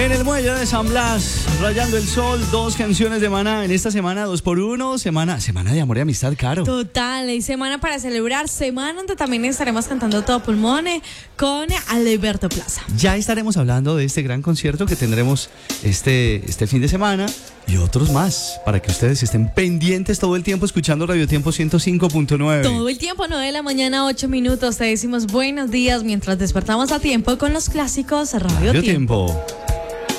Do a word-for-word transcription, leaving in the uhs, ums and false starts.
En el muelle de San Blas, Rayando el Sol, dos canciones de Maná. En esta semana, dos por uno, semana, semana de amor y amistad, Caro. Total, y semana para celebrar, semana donde también estaremos cantando todo pulmón con Alberto Plaza. Ya estaremos hablando de este gran concierto que tendremos este, este fin de semana y otros más, para que ustedes estén pendientes todo el tiempo escuchando Radio Tiempo ciento cinco punto nueve. Todo el tiempo, nueve de la mañana, ocho minutos. Te decimos buenos días mientras despertamos a tiempo con los clásicos Radio, Radio Tiempo. Tiempo.